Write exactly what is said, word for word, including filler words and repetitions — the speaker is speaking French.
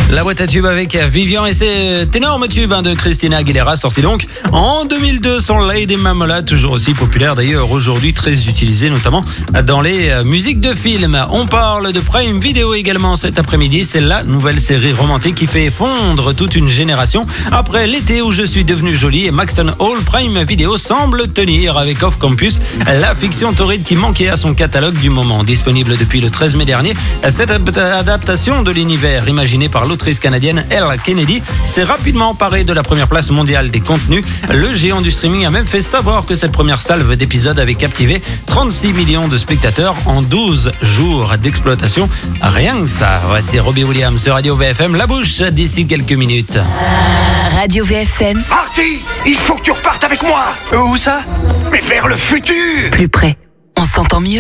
La boîte à tubes avec Vivian et cet énorme tube hein, de Christina Aguilera, sorti donc en deux mille deux, son Lady Marmalade, toujours aussi populaire d'ailleurs aujourd'hui, très utilisé notamment dans les euh, musiques de films. On parle de Prime Video également cet après-midi, c'est la nouvelle série romantique qui fait fondre toute une génération. Après l'été où je suis devenu jolie et Maxton Hall, Prime Video semble tenir avec Off Campus, la fiction torride qui manquait à son catalogue du moment. Disponible depuis le treize mai dernier, cette adaptation de l'univers imaginé par l'autrice canadienne Elle Kennedy s'est rapidement emparée de la première place mondiale des contenus. Le géant du streaming a même fait savoir que cette première salve d'épisodes avait captivé trente-six millions de spectateurs en douze jours d'exploitation. Rien que ça. Voici Robbie Williams sur Radio V F M, la bouche d'ici quelques minutes. Radio V F M. Marty, il faut que tu repartes avec moi. Où ça? Mais vers le futur. Plus près, on s'entend mieux.